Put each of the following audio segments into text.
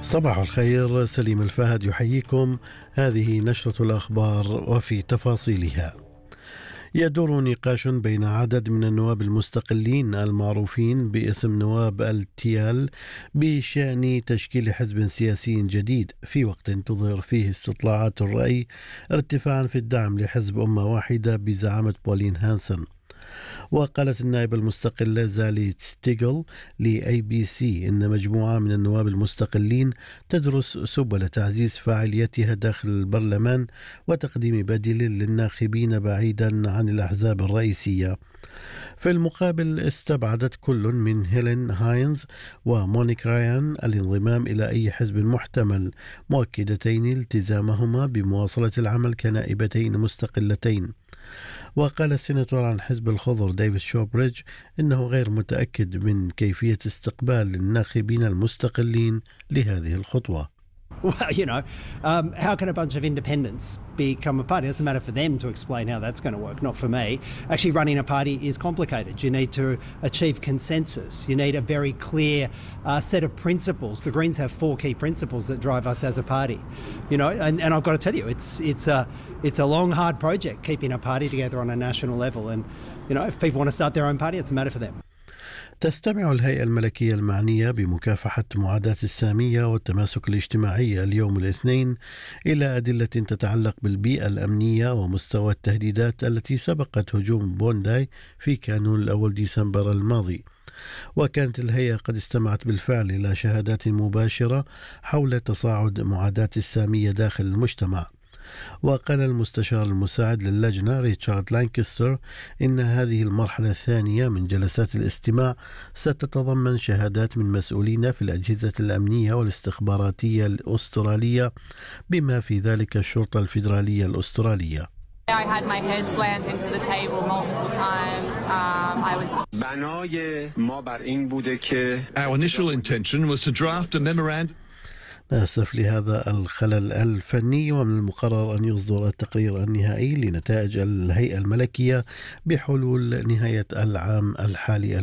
صباح الخير، سليم الفهد يحييكم. هذه نشرة الأخبار وفي تفاصيلها. يدور نقاش بين عدد من النواب المستقلين المعروفين باسم نواب التيال بشأن تشكيل حزب سياسي جديد في وقت تظهر فيه استطلاعات الرأي ارتفاعا في الدعم لحزب أمة واحدة بزعامة بولين هانسن. وقالت النائبة المستقلة زالي ستيغل لABC إن مجموعة من النواب المستقلين تدرس سبل تعزيز فاعليتها داخل البرلمان وتقديم بديل للناخبين بعيدا عن الأحزاب الرئيسية. في المقابل استبعدت كل من هيلين هاينز ومونيك رايان الانضمام إلى أي حزب محتمل، مؤكدتين التزامهما بمواصلة العمل كنائبتين مستقلتين. وقال السيناتور عن حزب الخضر ديفيد شوبريدج إنه غير متأكد من كيفية استقبال الناخبين المستقلين لهذه الخطوة. Well, how can a bunch of independents become a party? It doesn't matter for them to explain how that's going to work, not for me. Actually, running a party is complicated. You need to achieve consensus. You need a very clear set of principles. The Greens have 4 key principles that drive us as a party. And I've got to tell you, it's a long, hard project keeping a party together on a national level. And, if people want to start their own party, it's a matter for them. تستمع الهيئة الملكية المعنية بمكافحة معاداة السامية والتماسك الاجتماعي اليوم الاثنين إلى أدلة تتعلق بالبيئة الأمنية ومستوى التهديدات التي سبقت هجوم بونداي في كانون الأول ديسمبر الماضي. وكانت الهيئة قد استمعت بالفعل إلى شهادات مباشرة حول تصاعد معاداة السامية داخل المجتمع. وقال المستشار المساعد للجنة ريتشارد لانكستر إن هذه المرحلة الثانية من جلسات الاستماع ستتضمن شهادات من مسؤولين في الأجهزة الأمنية والاستخباراتية الأسترالية بما في ذلك الشرطة الفيدرالية الأسترالية. I had my head slammed into the table multiple times. Our initial intention was to draft a memorandum. نأسف لهذا الخلل الفني، ومن المقرر أن يصدر التقرير النهائي لنتائج الهيئة الملكية بحلول نهاية العام الحالي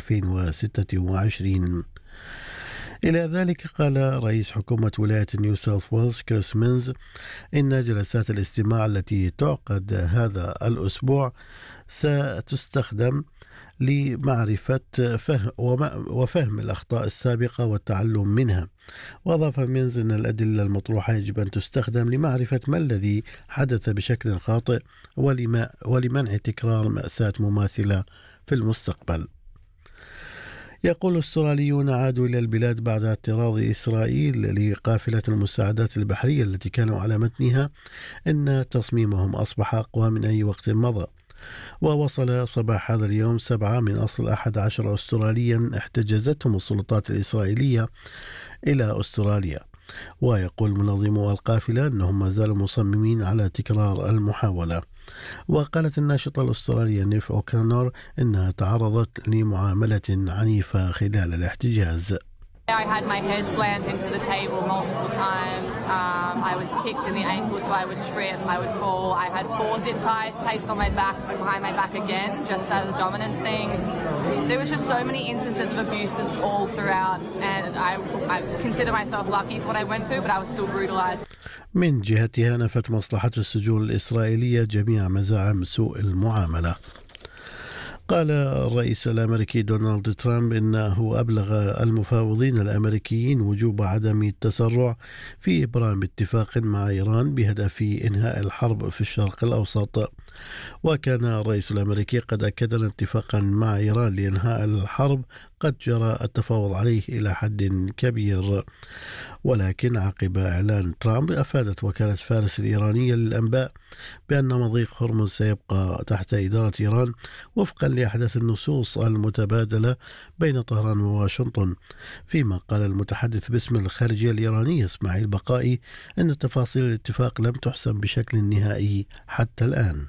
2026. إلى ذلك قال رئيس حكومة ولاية نيو ساوث ويلز كريس مينز إن جلسات الاستماع التي تعقد هذا الأسبوع ستستخدم لمعرفة وفهم الأخطاء السابقة والتعلم منها. وأضاف مينز أن الأدلة المطروحة يجب أن تستخدم لمعرفة ما الذي حدث بشكل خاطئ ولمنع تكرار مأساة مماثلة في المستقبل. يقول الأستراليون عادوا إلى البلاد بعد اعتراض إسرائيل لقافلة المساعدات البحرية التي كانوا على متنها إن تصميمهم أصبح أقوى من أي وقت مضى. ووصل صباح هذا اليوم 7 من أصل 11 أستراليا احتجزتهم السلطات الإسرائيلية إلى أستراليا. ويقول منظمو القافلة أنهم ما زالوا مصممين على تكرار المحاولة. وقالت الناشطة الأسترالية نيف أوكانور أنها تعرضت لمعاملة عنيفة خلال الاحتجاز. I had my head slammed into the table multiple times. I was kicked in the ankle so I would trip, I would fall. I had 4 zip ties placed on my back and behind my back again, just as a dominance thing. There was just so many instances of abuses all throughout, and I consider myself lucky for what I went through, but I was still brutalized. من جهتها نفت مصلحة السجون الإسرائيلية جميع مزاعم سوء المعاملة. قال الرئيس الأمريكي دونالد ترامب إنه أبلغ المفاوضين الأمريكيين وجوب عدم التسرع في إبرام اتفاق مع إيران بهدف إنهاء الحرب في الشرق الأوسط. وكان الرئيس الأمريكي قد أكد أن اتفاقا مع إيران لإنهاء الحرب قد جرى التفاوض عليه إلى حد كبير. ولكن عقب إعلان ترامب أفادت وكالة فارس الإيرانية للأنباء بأن مضيق هرمز سيبقى تحت إدارة إيران وفقا لأحدث النصوص المتبادلة بين طهران وواشنطن. فيما قال المتحدث باسم الخارجية الإيرانية إسماعيل بقائي أن تفاصيل الاتفاق لم تحسم بشكل نهائي حتى الآن.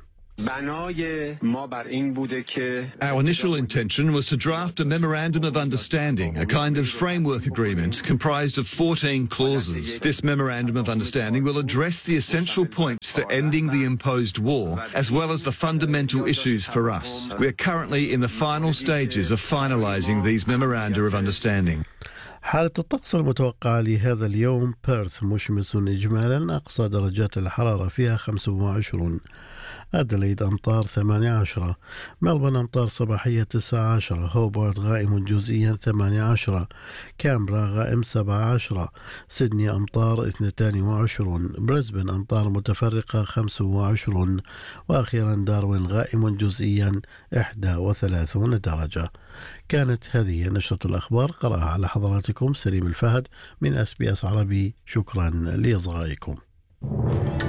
Our initial intention was to draft a memorandum of understanding, a kind of framework agreement comprised of 14 clauses. This memorandum of understanding will address the essential points for ending the imposed war, as well as the fundamental issues for us. We are currently in the final stages of finalising these memoranda of understanding. حالة الطقس المتوقعة لهذا اليوم: بيرث مشمس إجمالا، أقصى درجات الحرارة فيها 25. أدليد أمطار 18. ملبون أمطار صباحية 19. هوبارت غائم جزئيا 18. كامبرا غائم 17. سيدني أمطار 22. بريسبن أمطار متفرقة 25. وأخيرا داروين غائم جزئيا 31 درجة. كانت هذه نشرة الأخبار، قرأها على حضراتكم سليم الفهد من SBS عربي. شكرا لإصغائكم.